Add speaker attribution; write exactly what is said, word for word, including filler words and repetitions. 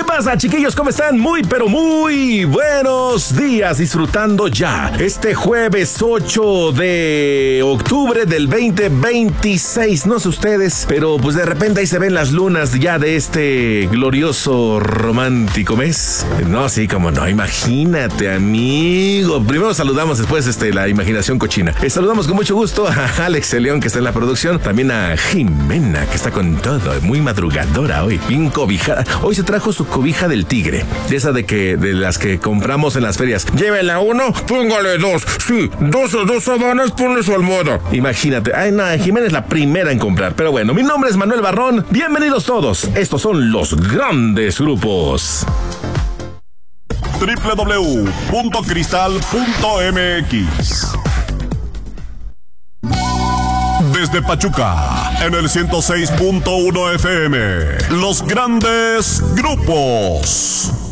Speaker 1: pasa, chiquillos? ¿Cómo están? Muy, pero muy buenos días. Disfrutando ya este jueves ocho de octubre del veinte veintiséis. No sé ustedes, pero pues de repente ahí se ven las lunas ya de este glorioso romántico mes. No, sí, como no, imagínate, amigo. Primero saludamos, después este, la imaginación cochina. Eh, saludamos con mucho gusto a Alex de León, que está en la producción. También a Jimena, que está con todo. Muy madrugadora hoy, bien cobijada. Hoy se trajo su cobija del tigre, de esa de que de las que compramos en las ferias. Llévela uno, póngale dos. Sí, dos o dos sábanas, ponle su almohada. Imagínate. Ay, no, Jimena es la primera en comprar. Pero bueno, mi nombre es Manuel Barrón. Bienvenidos todos. Estos son los grandes grupos.
Speaker 2: doble u doble u doble u punto cristal punto m x. Desde Pachuca, en el ciento seis punto uno F M, los grandes grupos.